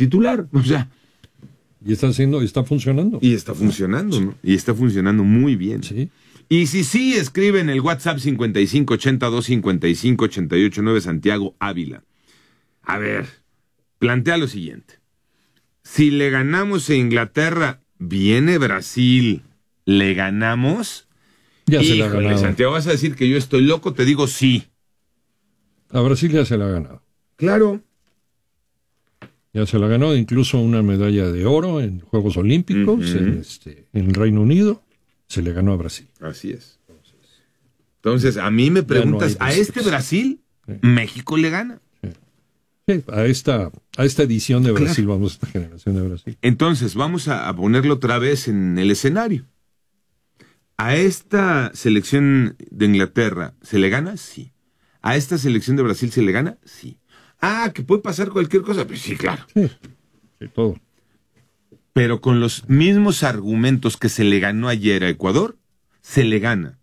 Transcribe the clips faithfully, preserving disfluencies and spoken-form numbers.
titular, o sea. Y está haciendo, está funcionando. Y está funcionando, ¿no? Y está funcionando muy bien. Sí. Y si sí, escribe en el WhatsApp cincuenta y cinco ochenta y dos cincuenta y cinco ochenta y ocho nueve Santiago Ávila. A ver, plantea lo siguiente. Si le ganamos a Inglaterra, viene Brasil, ¿le ganamos? Ya se Híjole, la ha ganado. Santiago, ¿vas a decir que yo estoy loco? Te digo sí. A Brasil ya se la ha ganado. Claro. Ya se la ganó, incluso una medalla de oro en Juegos Olímpicos, Uh-huh. en, este, en Reino Unido, se le ganó a Brasil. Así es. Entonces, a mí me preguntas, no hay ¿a este Brasil sí. México le gana? Sí. Sí, a esta, a esta edición de Brasil, claro. Vamos, a esta generación de Brasil. Entonces, vamos a, a ponerlo otra vez en el escenario. ¿A esta selección de Inglaterra se le gana? Sí. ¿A esta selección de Brasil se le gana? Sí. Ah, que puede pasar cualquier cosa. Pues sí, claro. Sí, sí, todo. Pero con los mismos argumentos que se le ganó ayer a Ecuador, se le gana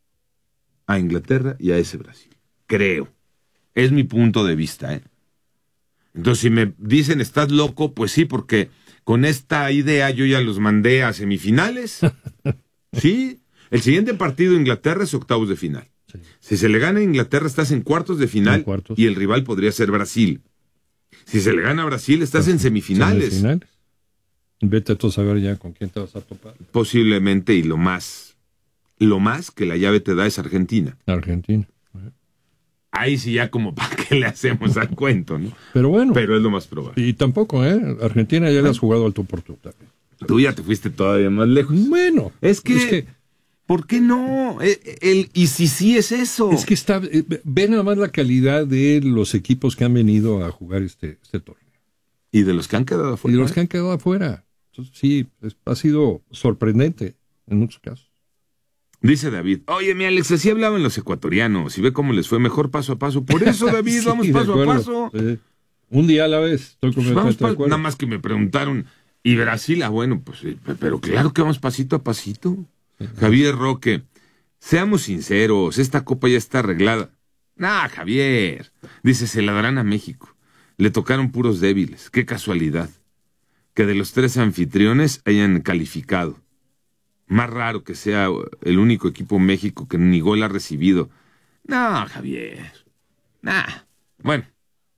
a Inglaterra y a ese Brasil. Creo. Es mi punto de vista, ¿eh? Entonces, si me dicen, ¿estás loco? Pues sí, porque con esta idea yo ya los mandé a semifinales. Sí. El siguiente partido, Inglaterra, es octavos de final. Sí. Si se le gana a Inglaterra, estás en cuartos de final cuartos. Y el rival podría ser Brasil. Si se le gana a Brasil, estás en semifinales. semifinales. Vete tú a saber ya con quién te vas a topar. Posiblemente, y lo más, lo más que la llave te da es Argentina. Argentina. Ahí sí ya como para qué le hacemos al cuento, ¿no? Pero bueno. Pero es lo más probable. Y tampoco, ¿eh? Argentina ya le has jugado al tú por tú también. Tú ya te fuiste todavía más lejos. Bueno. Es que... Es que ¿por qué no? El, el, y si sí es eso. Es que está, ve nada más la calidad de los equipos que han venido a jugar este, este torneo. Y de los que han quedado afuera. Y de los que han quedado afuera. Entonces, sí, es, ha sido sorprendente en muchos casos. Dice David, oye, mi Alex, así hablaban los ecuatorianos, y ve cómo les fue mejor paso a paso. Por eso, David, sí, vamos paso a paso. Sí. Un día a la vez. Estoy pues vamos pa- nada más que me preguntaron, ¿y Brasil? Ah, bueno, pues, pero claro que vamos pasito a pasito. Javier Roque, seamos sinceros, esta copa ya está arreglada. Nah, Javier, dice, se la darán a México. Le tocaron puros débiles, qué casualidad. Que de los tres anfitriones hayan calificado. Más raro que sea el único equipo México que ni gol ha recibido. Nah, Javier, nah. Bueno,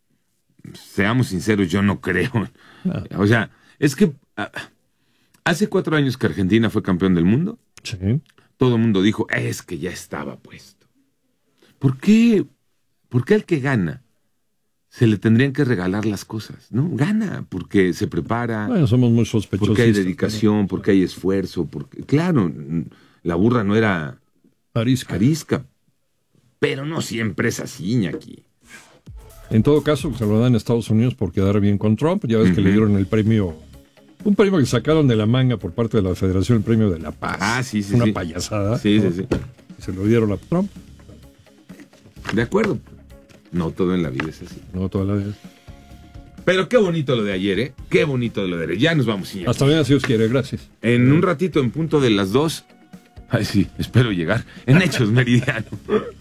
seamos sinceros, yo no creo. No. O sea, es que uh, hace cuatro años que Argentina fue campeón del mundo. Sí. Todo el mundo dijo, es que ya estaba puesto. ¿Por qué? ¿Por qué al que gana se le tendrían que regalar las cosas? ¿No? Gana, porque se prepara. Bueno, somos muy sospechosos. Porque hay dedicación, ¿no? Porque hay esfuerzo. Porque, claro, la burra no era arisca. arisca. Pero no siempre es así, Iñaki. En todo caso, se lo dan a Estados Unidos por quedar bien con Trump. Ya ves uh-huh. que le dieron el premio... Un premio que sacaron de la manga por parte de la Federación, el premio de la Paz. Ah, sí, sí. Una sí. payasada. Sí, ¿no? sí, sí. Y se lo dieron a Trump. De acuerdo. No todo en la vida es así. No toda la vida. Pero qué bonito lo de ayer, ¿eh? Qué bonito lo de ayer. Ya nos vamos, señor. Hasta mañana, si Dios quiere. Gracias. En un ratito, en punto de las dos. Ay, sí, espero llegar. En Hechos Meridiano.